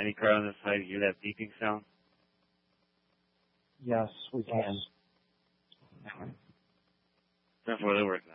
Any car on the side hear that beeping sound? Yes, we can. That's where they work now.